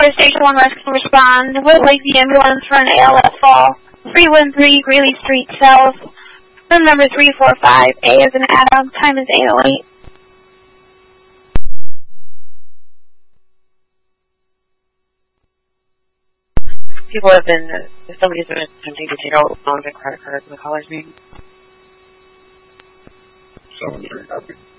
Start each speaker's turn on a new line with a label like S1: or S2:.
S1: Clearwater Station 1 rescue respond. Would like the ambulance for an ALS fall. 313 Greeley Street South. Room number 345. A is an Adam. Time is 8:08.
S2: People have been, somebody's been attempting to take out loans and credit cards in the college meeting.
S3: 7-3, copy.